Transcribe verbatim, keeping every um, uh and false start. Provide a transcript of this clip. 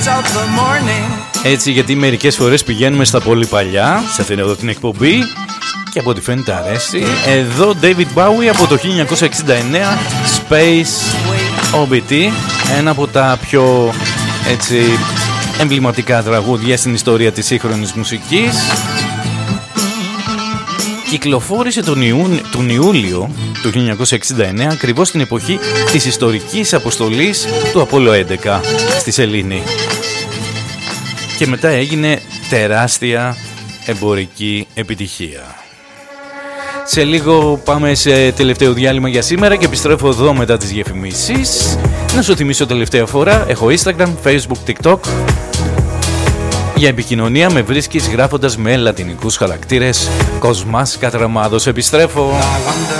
Έτσι, γιατί μερικές φορές πηγαίνουμε στα πολύ παλιά, σε αυτήν εδώ την εκπομπή, και από ό,τι φαίνεται αρέσει. Εδώ David Bowie από το χίλια εννιακόσια εξήντα εννέα, Space Oddity, ένα από τα πιο έτσι εμβληματικά τραγούδια στην ιστορία της σύγχρονης μουσικής. Κυκλοφόρησε τον, Ιούν, τον Ιούλιο του χίλια εννιακόσια εξήντα εννέα, ακριβώς στην εποχή της ιστορικής αποστολής του Απόλλω έντεκα στη Σελήνη. Και μετά έγινε τεράστια εμπορική επιτυχία. Σε λίγο πάμε σε τελευταίο διάλειμμα για σήμερα και επιστρέφω εδώ μετά τις διαφημίσεις. Να σου θυμίσω τελευταία φορά, έχω Instagram, Facebook, TikTok. Για επικοινωνία με βρίσκεις γράφοντας με λατινικούς χαρακτήρες Κοσμάς Κατραμάδος. Επιστρέφω.